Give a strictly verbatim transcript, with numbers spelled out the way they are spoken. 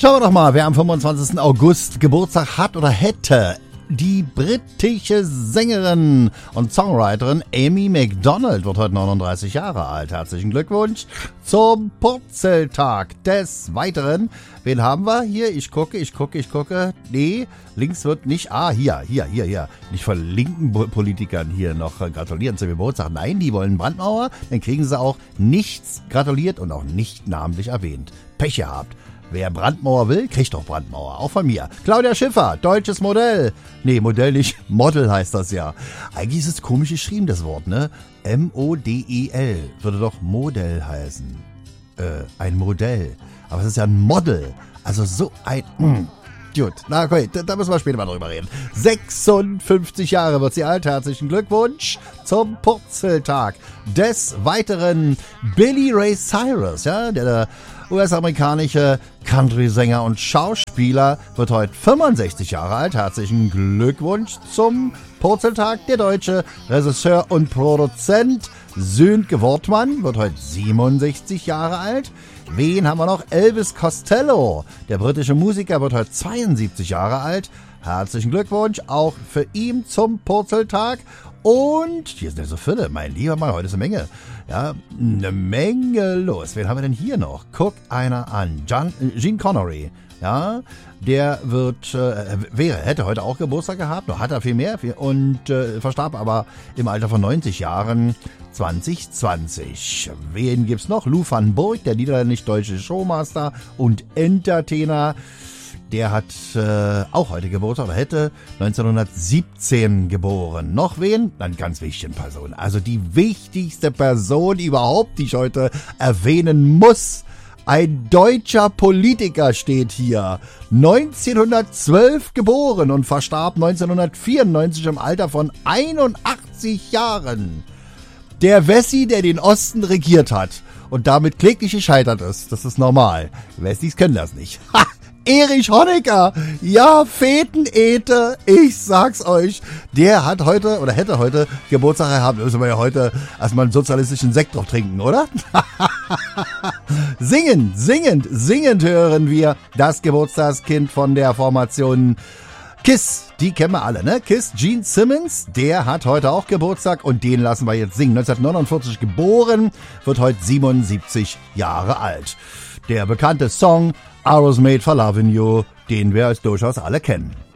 Schauen wir doch mal, wer am fünfundzwanzigsten August Geburtstag hat oder hätte. Die britische Sängerin und Songwriterin Amy Macdonald wird heute neununddreißig Jahre alt. Herzlichen Glückwunsch zum Purzeltag. Des Weiteren, wen haben wir hier? Ich gucke, ich gucke, ich gucke. Nee, links wird nicht. Ah, hier, hier, hier, hier. Nicht von linken Politikern hier noch gratulieren zum Geburtstag. Nein, die wollen Brandmauer. Dann kriegen sie auch nichts gratuliert und auch nicht namentlich erwähnt. Pech gehabt. Wer Brandmauer will, kriegt doch Brandmauer. Auch von mir. Claudia Schiffer, deutsches Modell. Nee, Modell nicht. Model heißt das ja. Eigentlich ist es komisch geschrieben, das Wort, ne? M O D E L. Würde doch Modell heißen. Äh, ein Modell. Aber es ist ja ein Model. Also so ein... Mh. Gut, na okay, da, da müssen wir später mal drüber reden. sechsundfünfzig Jahre wird sie alt. Herzlichen Glückwunsch zum Purzeltag. Des Weiteren Billy Ray Cyrus, ja, der, der U S-amerikanische Country-Sänger und Schauspieler, wird heute fünfundsechzig Jahre alt. Herzlichen Glückwunsch zum Purzeltag. Der deutsche Regisseur und Produzent Sönke Wortmann wird heute siebenundsechzig Jahre alt. Wen haben wir noch? Elvis Costello, der britische Musiker, wird heute zweiundsiebzig Jahre alt. Herzlichen Glückwunsch auch für ihn zum Purzeltag. Und hier sind ja so viele, mein lieber Mann, heute ist eine Menge. Ja, eine Menge los. Wen haben wir denn hier noch? Guck einer an. John, Gene Connery, ja, der wird, äh, wäre, hätte heute auch Geburtstag gehabt, noch hat er viel mehr und äh, verstarb aber im Alter von neunzig Jahren zwanzig zwanzig. Wen gibt's noch? Lou van Burg, der niederländisch-deutsche Showmaster und Entertainer. Der hat äh, auch heute Geburtstag oder hätte neunzehnhundertsiebzehn geboren. Noch wen? Eine ganz wichtige Person. Also die wichtigste Person überhaupt, die ich heute erwähnen muss. Ein deutscher Politiker steht hier. neunzehnhundertzwölf geboren und verstarb neunzehnhundertvierundneunzig im Alter von einundachtzig Jahren. Der Wessi, der den Osten regiert hat und damit kläglich gescheitert ist. Das ist normal. Wessis können das nicht. Ha! Erich Honecker, ja, Fetenete, ich sag's euch, der hat heute oder hätte heute Geburtstag gehabt. Da müssen wir ja heute erstmal einen sozialistischen Sekt drauf trinken, oder? Singend, singend, singend hören wir das Geburtstagskind von der Formation Kiss. Die kennen wir alle, ne? Kiss, Gene Simmons, der hat heute auch Geburtstag und den lassen wir jetzt singen. neunzehnhundertneunundvierzig geboren, wird heute siebenundsiebzig Jahre alt. Der bekannte Song I Was Made for Loving You, den wir als durchaus alle kennen.